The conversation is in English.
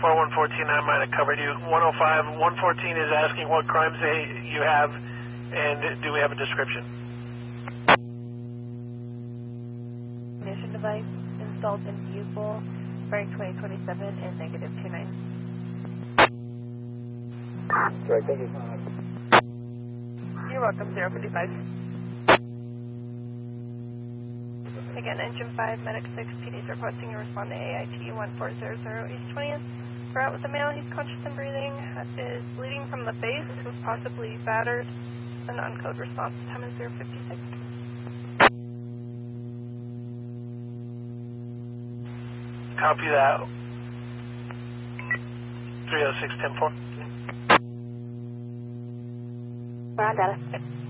4114, I might have covered you. 105, 114 is asking what crimes you have, and do we have a description? Ignition device installed in vehicle, bearing 2027 and -29. Correct, thank you. You're welcome, 055. Again, engine 5, medic 6, PD's requesting you respond to AIT 1400 East 20th. We're out with the male, he's conscious and breathing, is bleeding from the face, was possibly battered. The non-code response time is 056. Copy that. 306-10-4. We're on data.